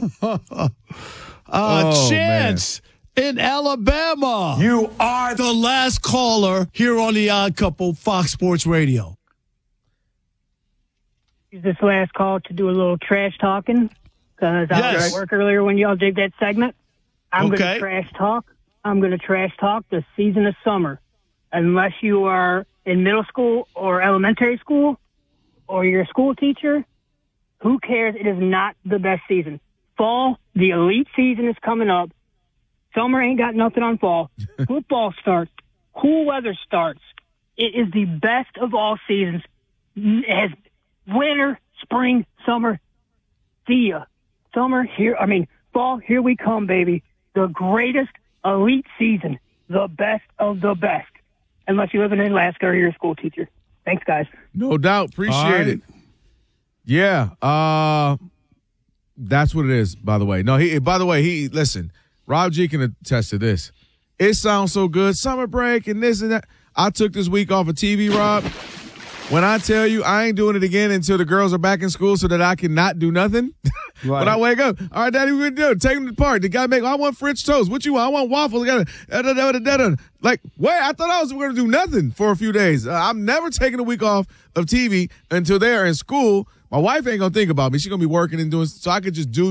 Chance in Alabama. You are the last caller here on The Odd Couple, Fox Sports Radio. Use this last call to do a little trash talking because I was at work earlier when y'all did that segment. I'm going to trash talk. I'm going to trash talk the season of summer. Unless you are in middle school or elementary school or you're a school teacher, who cares? It is not the best season. Fall, the elite season is coming up. Summer ain't got nothing on fall. Football starts. Cool weather starts. It is the best of all seasons. It has winter, spring, summer. See ya. Fall, here we come, baby. The greatest elite season. The best of the best. Unless you live in Alaska or you're a school teacher. Thanks, guys. No doubt. Appreciate it. Yeah. That's what it is, by the way. No, listen, Rob G can attest to this. It sounds so good. Summer break and this and that. I took this week off of TV, Rob. When I tell you I ain't doing it again until the girls are back in school so that I can not do nothing. Right. When I wake up, all right, Daddy, we're going to do. Take them to the park. The guy I want French toast. What you want? I want waffles. Like, wait, I thought I was going to do nothing for a few days. I'm never taking a week off of TV until they're in school. My wife ain't going to think about me. She's going to be working and doing, so I could just do